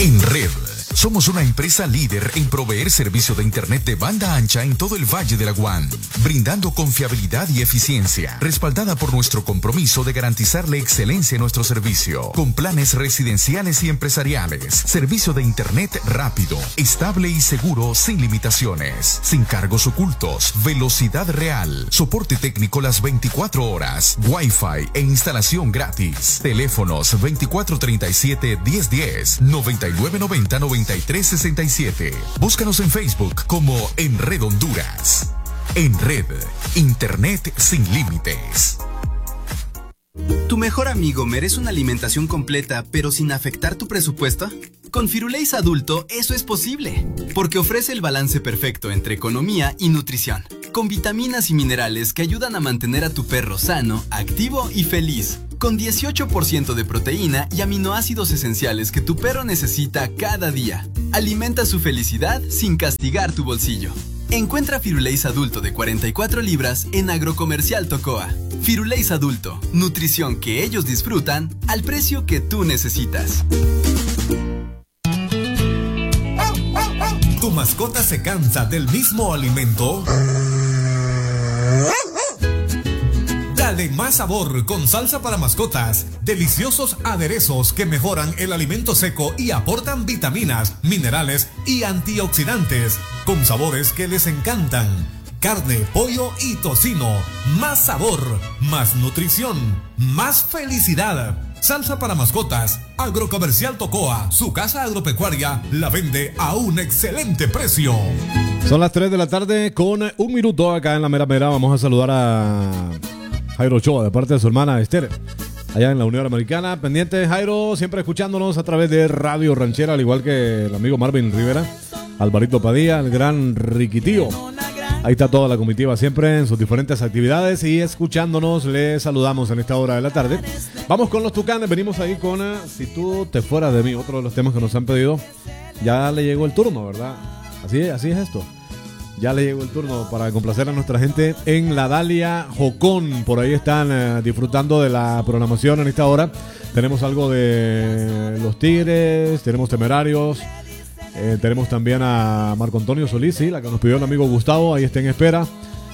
En Red, somos una empresa líder en proveer servicio de Internet de banda ancha en todo el Valle de Laguán, brindando confiabilidad y eficiencia, respaldada por nuestro compromiso de garantizarle excelencia en nuestro servicio, con planes residenciales y empresariales, servicio de Internet rápido, estable y seguro, sin limitaciones, sin cargos ocultos, velocidad real, soporte técnico las 24 horas, Wi-Fi e instalación gratis, teléfonos 2437-1010, 9990-9367. Búscanos en Facebook como En Red Honduras. En Red, Internet sin límites. ¿Tu mejor amigo merece una alimentación completa pero sin afectar tu presupuesto? Con Firulais Adulto eso es posible, porque ofrece el balance perfecto entre economía y nutrición, con vitaminas y minerales que ayudan a mantener a tu perro sano, activo y feliz, con 18% de proteína y aminoácidos esenciales que tu perro necesita cada día. Alimenta su felicidad sin castigar tu bolsillo. Encuentra Firulais Adulto de 44 libras en Agrocomercial Tocoa. Firulais Adulto, nutrición que ellos disfrutan al precio que tú necesitas. ¿Tu mascota se cansa del mismo alimento? Dale más sabor con salsa para mascotas. Deliciosos aderezos que mejoran el alimento seco y aportan vitaminas, minerales y antioxidantes, con sabores que les encantan. Carne, pollo y tocino. Más sabor, más nutrición, más felicidad. Salsa para mascotas. Agrocomercial Tocoa, su casa agropecuaria, la vende a un excelente precio. Son las 3 de la tarde con 1 minuto acá en la Mera Mera. Vamos a saludar a Jairo Ochoa de parte de su hermana Esther, allá en la Unión Americana. Pendiente, Jairo, siempre escuchándonos a través de Radio Ranchera, al igual que el amigo Marvin Rivera, Alvarito Padilla, el gran Riquitío. Ahí está toda la comitiva siempre en sus diferentes actividades y escuchándonos. Les saludamos en esta hora de la tarde. Vamos con los Tucanes. Venimos ahí con Si tú te fueras de mí, otro de los temas que nos han pedido. Ya le llegó el turno, ¿verdad? Así es esto. Ya le llegó el turno para complacer a nuestra gente en la Dalia Jocón. Por ahí están disfrutando de la programación en esta hora. Tenemos algo de Los Tigres, tenemos Temerarios. Tenemos también a Marco Antonio Solís, sí, la que nos pidió el amigo Gustavo, ahí está en espera.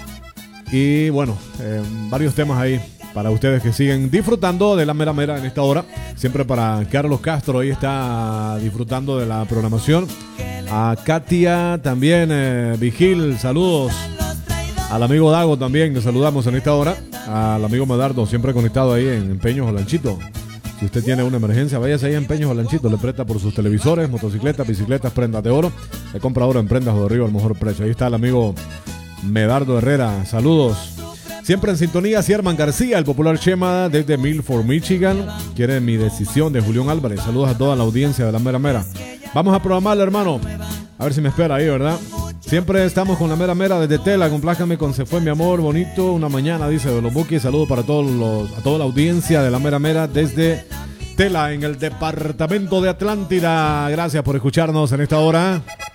Y bueno, varios temas ahí para ustedes que siguen disfrutando de la Mera Mera en esta hora. Siempre para Carlos Castro, ahí está disfrutando de la programación. A Katia también, Vigil, saludos. Al amigo Dago también, le saludamos en esta hora. Al amigo Medardo, siempre conectado ahí en Empeños Olanchito. Si usted tiene una emergencia, váyase ahí a Empeños Olanchito, le presta por sus televisores, motocicletas, bicicletas, prendas de oro. Le compra ahora en Prendas de Río al mejor precio. Ahí está el amigo Medardo Herrera, saludos. Siempre en sintonía, Sierman García, el popular Chema desde Milford, Michigan. Quiere Mi Decisión de Julián Álvarez. Saludos a toda la audiencia de la Mera Mera. Vamos a programarle, hermano. A ver si me espera ahí, ¿verdad? Siempre estamos con la Mera Mera desde Tela. Complájame con Se Fue Mi Amor, bonito. Una mañana, dice de los Buquis. Saludos para a toda la audiencia de la Mera Mera desde Tela, en el departamento de Atlántida. Gracias por escucharnos en esta hora.